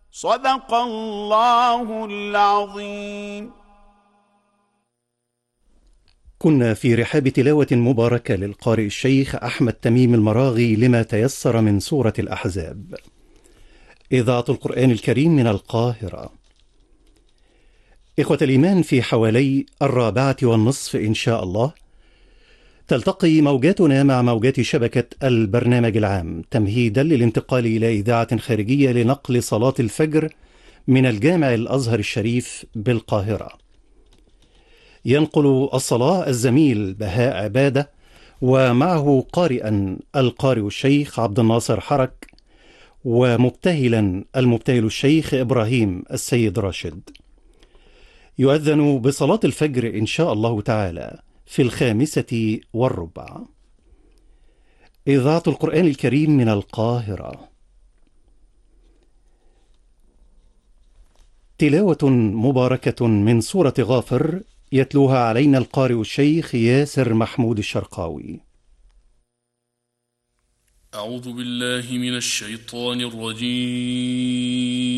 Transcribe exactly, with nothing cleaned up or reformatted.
صدق الله العظيم. كنا في رحاب تلاوة مباركة للقارئ الشيخ أحمد تميم المراغي لما تيسر من سورة الأحزاب. إذاعة القرآن الكريم من القاهرة. إخوة الإيمان، في حوالي الرابعة والنصف إن شاء الله تلتقي موجاتنا مع موجات شبكة البرنامج العام تمهيدا للانتقال إلى إذاعة خارجية لنقل صلاة الفجر من الجامع الأزهر الشريف بالقاهرة. ينقل الصلاة الزميل بهاء عبادة، ومعه قارئا القارئ الشيخ عبد الناصر حرك، ومبتهلا المبتهل الشيخ إبراهيم السيد راشد. يؤذن بصلاة الفجر إن شاء الله تعالى في الخامسة والربع. إذاعة القرآن الكريم من القاهرة. تلاوة مباركة من سورة غافر يتلوها علينا القارئ الشيخ ياسر محمود الشرقاوي. أعوذ بالله من الشيطان الرجيم.